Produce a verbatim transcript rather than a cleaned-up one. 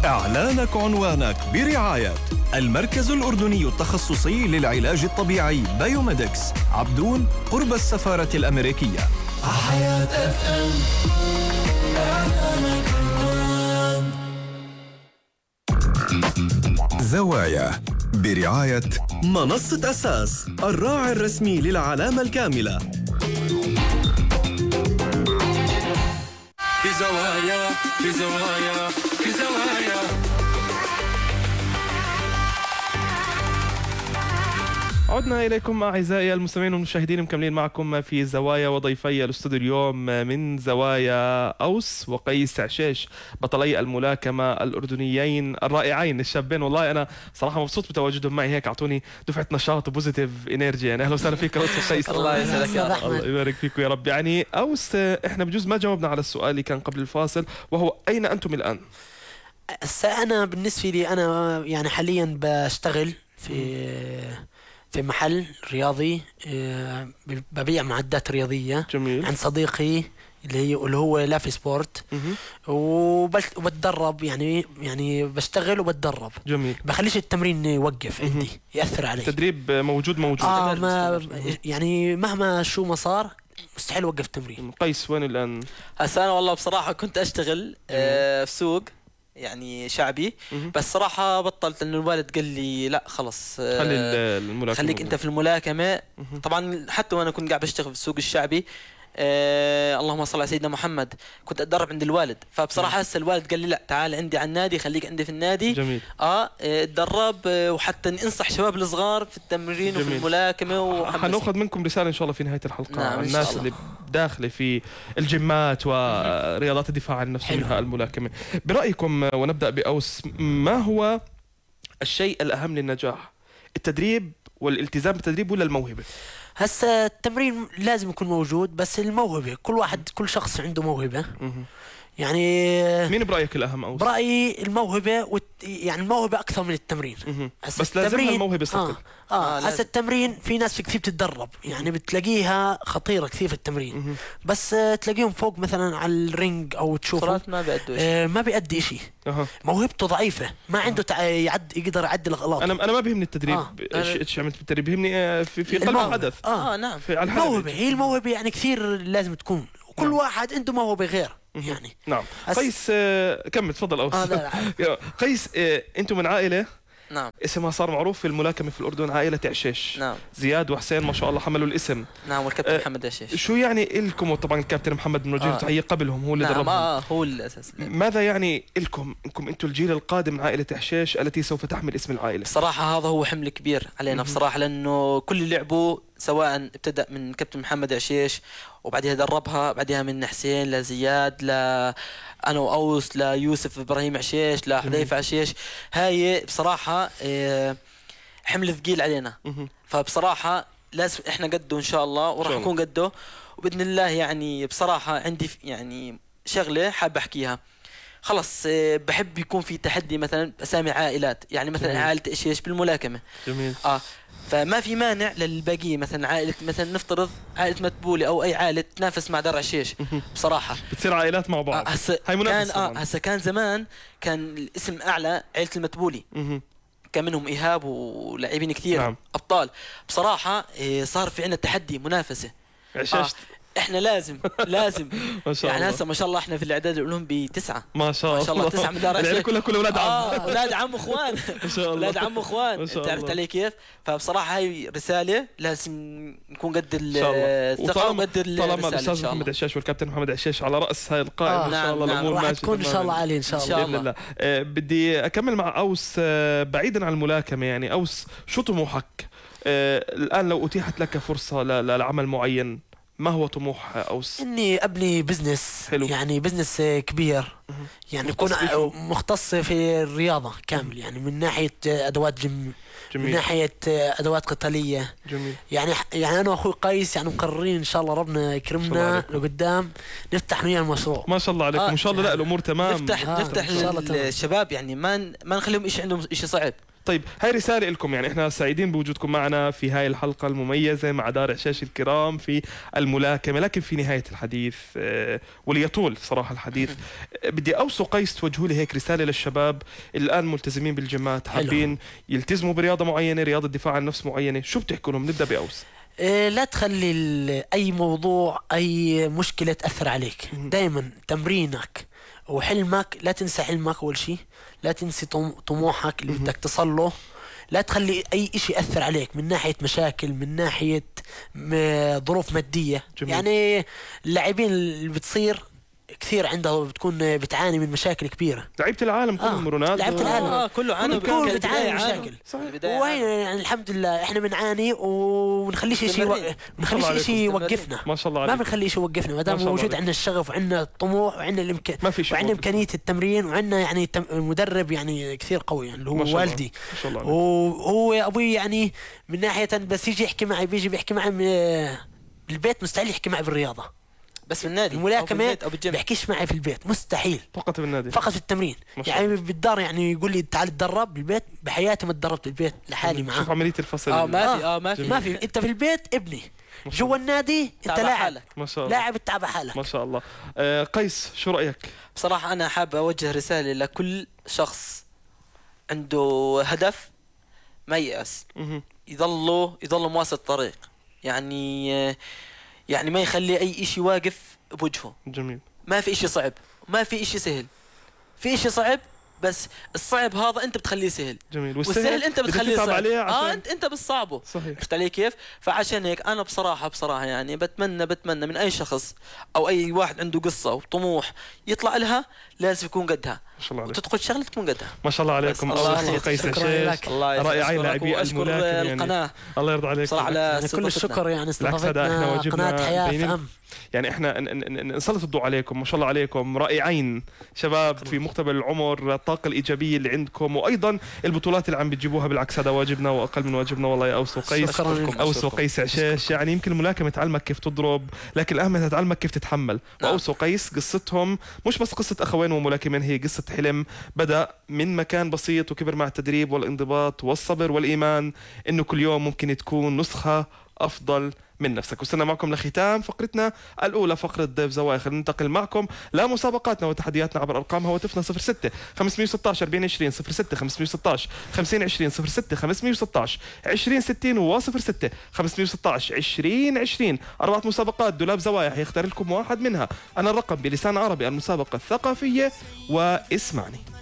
إعلانك عنوانك برعاية المركز الأردني التخصصي للعلاج الطبيعي بايوميدكس، عبدون قرب السفارة الأمريكية. حياة اف ام. إعلانك عنوان. زوايا برعاية منصة أساس، الراعي الرسمي للعلامة الكاملة. في زوايا في زوايا في زوايا. عدنا إليكم أعزائي المستمعين والمشاهدين، مكملين معكم في زوايا، وضيفي الاستوديو اليوم من زوايا أوس وقيس عشيش، بطلي الملاكمة الأردنيين الرائعين الشابين. والله أنا صراحة مبسوط بتواجدهم معي، هيك أعطوني دفعة نشاط وبوزيتيف إنرجي. يعني أهلا وسهلا فيك أوس وقيس. الله يسعدك يا رب. الله يبارك فيكم يا رب. يعني أوس، إحنا بجوز ما جاوبنا على السؤال اللي كان قبل الفاصل، وهو أين أنتم الآن؟ أنا بالنسبة لي أنا يعني حاليا بشتغل في في محل رياضي، ببيع معدات رياضية. جميل. عند صديقي اللي هي اللي هو لافي سبورت، وبتدرب يعني يعني بشتغل وبتدرب. جميل. بخليش التمرين يوقف عندي يأثر علي. التدريب موجود موجود آه ما يعني مهما شو ما صار مستحيل وقف التمرين. قيس وين الآن؟ هسا أنا والله بصراحة كنت أشتغل آه في سوق يعني شعبي، بس صراحة بطلت لأنه الوالد قال لي لا خلص، خلي الملاكمة، خليك أنت في الملاكمة. طبعا حتى وأنا كنت قاعد بشتغل في السوق الشعبي، آه اللهم صل على سيدنا محمد، كنت أتدرب عند الوالد. فبصراحة هسه الوالد قال لي لا تعال عندي على النادي، خليك عندي في النادي. جميل. اه اتدرب، آه وحتى ننصح شباب الصغار في التمرين. جميل. وفي الملاكمة. حنأخذ منكم رسالة إن شاء الله في نهاية الحلقة. نعم. الناس اللي داخلة في الجيمات ورياضات الدفاع عن النفس منها الملاكمة. برأيكم، ونبدأ بأوس، ما هو الشيء الأهم للنجاح؟ التدريب والالتزام بالتدريب ولا الموهبة؟ هسا التمرين لازم يكون موجود، بس الموهبة كل واحد كل شخص عنده موهبة. يعني مين برأيك الأهم أوس؟ برأيي الموهبة وت... يعني الموهبة أكثر من التمرين. بس لازم الموهبة صدق. اه, آه. هسا التمرين في ناس كثير بتتدرب، يعني بتلاقيها خطيرة كثير في التمرين، بس آه تلاقيهم فوق مثلا على الرينج أو تشوفه ما بيأدوا آه ما بيأدي إشي. أه. موهبته ضعيفة، ما عنده تع... يعد يقدر يعدل الغلط. أنا أنا ما بيهمني التدريب. آه. إيش عملت بالتدريب؟ بيهمني في في قلب الحدث. آه. آه نعم. في الموهبة هي الموهبة يعني كثير لازم تكون، وكل نعم. واحد عنده موهبة غير يعني. نعم. أس... قيس، آه كمل تفضل أوس. آه قيس، آه أنتم من عائلة نعم اسمها صار معروف في الملاكمة في الأردن، عائلة عشيش. نعم. زياد وحسين ما شاء الله حملوا الاسم. نعم. والكابتن أه محمد عشيش. شو يعني إلكم؟ وطبعا الكابتن محمد بن وجيه تحية قبلهم، هو اللي نعم. دربهم. آه هو الأساس. ماذا يعني إلكم إنكم أنتم الجيل القادم من عائلة عشيش التي سوف تحمل اسم العائلة؟ بصراحة هذا هو حمل كبير علينا بصراحة، لأنه كل اللي لعبوا سواء ابتدأ من كابتن محمد عشيش وبعدها دربها، بعدها من حسين لزياد ل أنا وأوس ليوسف إبراهيم عشيش لحذيفة عشيش، هاي بصراحة حمل ثقيل علينا. فبصراحة لازم إحنا قده إن شاء الله، وراح نكون قده وبإذن الله. يعني بصراحة عندي يعني شغلة حاب أحكيها. خلص بحب يكون في تحدي، مثلا أسامي عائلات، يعني مثلا جميل. عائلة عشيش بالملاكمة. جميل. آه فما في مانع للباقي، مثلا عائلة مثلا نفترض عائلة متبولي أو أي عائلة تنافس مع دار عشيش. بصراحة بتصير عائلات مع بعض. آه هسه هاي منافسة. كان آه هسه كان زمان كان الاسم أعلى عائلة المتبولي. كان منهم إيهاب ولاعبين كثير. نعم. أبطال. بصراحة صار في عنا تحدي منافسة. عشيش. آه احنا لازم لازم ما شاء يعني الله. هسه ما شاء الله احنا في الاعداد الاولمبي تسعه ما شاء الله. ما شاء الله تسعه من دار العيله كلها كل اولاد عم. اه اولاد عم واخوان. ما شاء الله. اولاد عم واخوان. انت عرفت علي كيف؟ فبصراحه هاي رساله لازم نكون قد الثقه وقد الرساله. طالما الاستاذ محمد عشيش والكابتن محمد عشيش على راس هاي القائمه آه ان شاء الله الامور ماشيه تكون ان شاء الله عليه ان شاء الله باذن الله. آه بدي اكمل مع اوس. آه بعيدا عن الملاكمه، يعني اوس شو طموحك آه الان لو اتيحت لك فرصه لعمل معين؟ ما هو طموح أوس؟ إني أبني بزنس. حلو. يعني بزنس كبير، يعني يكون مختص في الرياضة كامل، يعني من ناحية أدوات جيم، من ناحية أدوات قتالية. جميل. يعني يعني أنا وأخوي قيس يعني مقررين إن شاء الله ربنا يكرمنا لقدام نفتح ويا المشروع. ما شاء الله عليكم. آه. إن شاء الله لا الأمور تمام. نفتح آه. نفتح الشباب، يعني ما ما نخليهم إيش عندهم إيش صعب. طيب هاي رسالة لكم، يعني احنا سعيدين بوجودكم معنا في هاي الحلقة المميزة مع دار عشاش الكرام في الملاكمة، لكن في نهاية الحديث وليطول صراحة الحديث بدي أوس وقيس توجهوا لي هيك رسالة للشباب اللي الآن ملتزمين بالجيمات، حابين يلتزموا برياضة معينة، رياضة دفاع عن النفس معينة، شو بتحكوا لهم؟ نبدأ بأوس. لا تخلي أي موضوع أي مشكلة تأثر عليك. دايما تمرينك وحلمك، لا تنسى حلمك أول شيء، لا تنسى طموحك اللي بدك تصله. لا تخلي أي إشي يأثر عليك من ناحية مشاكل، من ناحية ظروف مادية. جميل. يعني اللاعبين اللي بتصير كثير عنده بتكون بتعاني من مشاكل كبيره. لعيبه العالم كلهم، آه. رونالدو لعيبه العالم آه. كله عانوا، كله بتعاني من مشاكل. وهي يعني الحمد لله احنا بنعاني ونخليش شيء و... نخليش شيء يوقفنا. ما شاء الله عليك. ما بنخلي شيء يوقفنا ما دام موجود عندنا الشغف وعندنا الطموح وعندنا الامكان وعندنا امكانيه التمرين وعندنا يعني تم... مدرب يعني كثير قوي يعني اللي هو والدي. ما شاء الله. وهو ابوي يعني من ناحيه بس يجي يحكي معي بيجي بيحكي معي بالبيت، مستحيل يحكي معي بالرياضه بس في النادي الملاكمة بيحكيش معي في البيت، مستحيل. فقط في النادي، فقط في التمرين. يعني بالدار يعني يقول لي تعال تدرب بالبيت، بحياتي ما تدربت بالبيت لحالي معاه. شوف عملية الفصل. اه ما في اه ما في ما في. انت في البيت ابني، جوا النادي انت لاعب. ما شاء الله. لاعب تتعب حالك. ما شاء الله. آه قيس شو رأيك؟ بصراحة أنا حاب أوجه رسالة لكل شخص عنده هدف ما ييأس، يظل يظل مواصل الطريق، يعني يعني ما يخلي أي إشي واقف بوجهه. جميل. ما في إشي صعب، ما في إشي سهل، في إشي صعب بس الصعب هذا انت بتخليه سهل. جميل. والسهل انت بتخليه صعب. عليه عشان... اه انت انت بالصعبه. صحيح. عرفت علي كيف؟ فعشان هيك انا بصراحه بصراحه يعني بتمنى بتمنى من اي شخص او اي واحد عنده قصه وطموح يطلع لها لازم يكون قدها. ما شاء الله عليك. وتدخل شغله تكون قدها. ما شاء الله عليكم. الله قيس عشاش، رائعين لاعبي الملاكمة القناه. الله يرضى عليك. صراحه على يعني كل الشكر يعني استضافتنا قناه حياه فهم. يعني احنا نسلط الضوء عليكم، ما شاء الله عليكم، رائعين شباب في مقتبل العمر، الطاقه الايجابيه اللي عندكم، وايضا البطولات اللي عم بتجيبوها بالعكس هذا واجبنا واقل من واجبنا والله يا اوس وقيس. اوس وقيس عشاش، يعني يمكن الملاكمه تعلمك كيف تضرب، لكن الاهم تعلمك كيف تتحمل. واوس وقيس قصتهم مش بس قصه اخوين وملاكمين، هي قصه حلم بدا من مكان بسيط وكبر مع التدريب والانضباط والصبر والايمان انه كل يوم ممكن تكون نسخه افضل من نفسك. وصلنا معكم لختام فقرتنا الأولى، فقرة ضيف زوايا. خلينا ننتقل معكم لمسابقاتنا وتحدياتنا عبر أرقام هواتفنا صفر ستة خمسمية وستة عشر أربعين عشرين، صفر ستة خمسمية وستة عشر خمسين عشرين، صفر ستة خمسمية وستة عشر عشرين ستين، وصفر ستة خمسمية وستة عشر عشرين عشرين. أربعة مسابقات دولاب زوايا حيختار لكم واحد منها. أنا الرقم بلسان عربي، المسابقة الثقافية، واسمعني.